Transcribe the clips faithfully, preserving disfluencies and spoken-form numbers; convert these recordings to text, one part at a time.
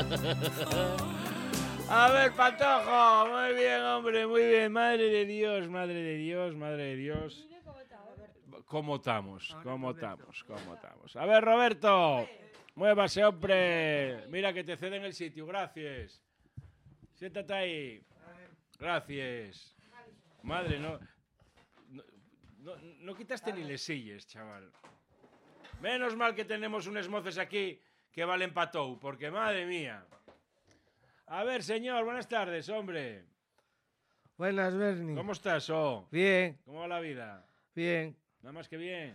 A ver, Patojo, muy bien, hombre, muy bien. Madre de Dios, madre de Dios, madre de Dios. ¿Cómo estamos? ¿Cómo estamos? ¿Cómo estamos? A ver, Roberto, muévase, hombre. Mira que te ceden el sitio, gracias. Siéntate ahí. Gracias. Madre, no... No, no, no quitaste ni les silles, chaval. Menos mal que tenemos unos moces aquí que valen patou, porque madre mía. A ver, señor, buenas tardes, hombre. Buenas, Bernie. ¿Cómo estás, oh? Bien. ¿Cómo va la vida? Bien. Nada más que bien.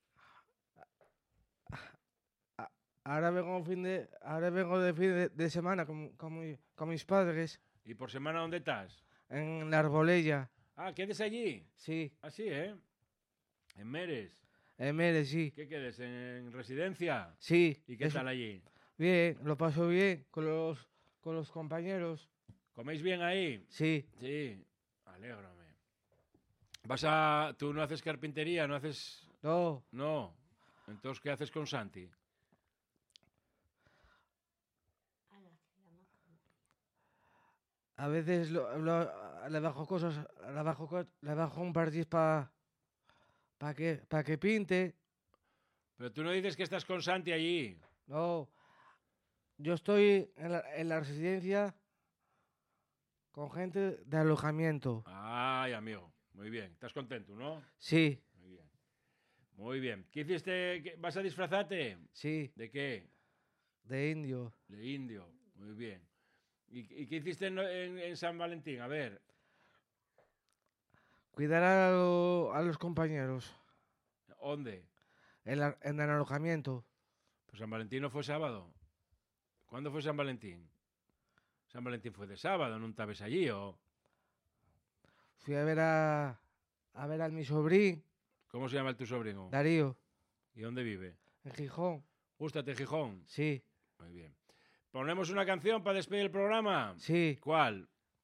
Ahora vengo fin de, ahora vengo de fin de, de semana con, con, mi, con mis padres. ¿Y por semana dónde estás? En la Arbolella. Ah, ¿quedes allí? Sí. Ah, sí, ¿eh? En Meres. En Meres, sí. ¿Qué quedes? ¿En residencia? Sí. ¿Y qué es, tal allí? Bien, lo paso bien con los, con los compañeros. ¿Coméis bien ahí? Sí. Sí. Alégrame. ¿Vas a... ¿Tú no haces carpintería? ¿No haces...? No. No. Entonces, ¿qué haces con Santi? A veces lo, lo, le bajo cosas, le bajo, le bajo un partiz para pa que, pa que pinte. Pero tú no dices que estás con Santi allí. No. Yo estoy en la, en la residencia con gente de alojamiento. Ay, amigo. Muy bien. ¿Estás contento, no? Sí. Muy bien. Muy bien. ¿Qué hiciste? ¿Vas a disfrazarte? Sí. ¿De qué? De indio. De indio. Muy bien. ¿Y, y qué hiciste en, en, en San Valentín? A ver. Cuidar a, lo, a los compañeros. ¿Dónde? En, la, en el alojamiento. Pues San Valentín no fue sábado. ¿Cuándo fue San Valentín? San Valentín fue de sábado, ¿no estabas allí o...? Fui a ver a... a ver a mi sobrín. ¿Cómo se llama tu sobrino? Darío. ¿Y dónde vive? En Gijón. ¿Gústate Gijón? Sí. Muy bien. ¿Ponemos una canción para despedir el programa? Sí. ¿Cuál?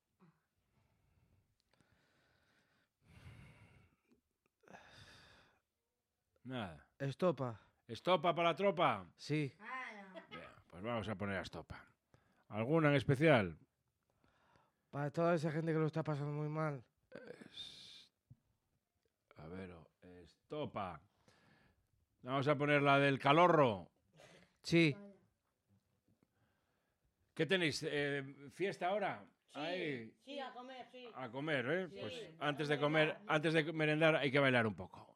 Nada. Estopa. ¿Estopa para la tropa? Sí. Bien, pues vamos a poner a Estopa. ¿Alguna en especial? Para toda esa gente que lo está pasando muy mal. Es... A ver, Estopa. Vamos a poner la del Calorro. Sí. ¿Qué tenéis? Eh, ¿Fiesta ahora? Sí, Ahí. sí, a comer, sí. A comer, ¿eh? Sí, Pues a antes de merendar. comer, antes de merendar hay que bailar un poco.